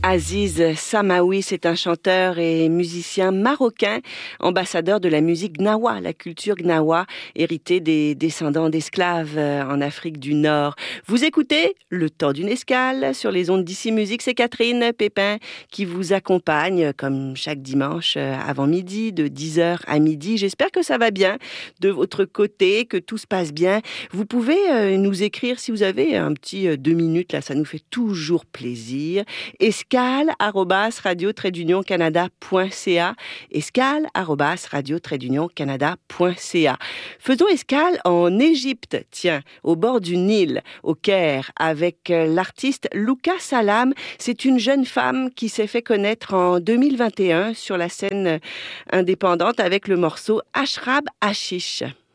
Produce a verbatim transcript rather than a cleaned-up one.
Aziz Samaoui, c'est un chanteur et musicien marocain, ambassadeur de la musique gnawa, la culture gnawa, héritée des descendants d'esclaves en Afrique du Nord. Vous écoutez Le Temps d'une escale sur les ondes d'Ici Musique. C'est Catherine Pépin qui vous accompagne comme chaque dimanche avant midi, de dix heures à midi. J'espère que ça va bien de votre côté, que tout se passe bien. Vous pouvez nous écrire si vous avez un petit deux minutes, là, ça nous fait toujours plaisir. escale arobase radio trait d'union canada point c a escale arobase radio trait d'union canada point c a. Faisons escale en Égypte, tiens, au bord du Nil, au Caire, avec l'artiste Louka Salam. C'est une jeune femme qui s'est fait connaître en deux mille vingt et un sur la scène indépendante avec le morceau Ashrab Hashish.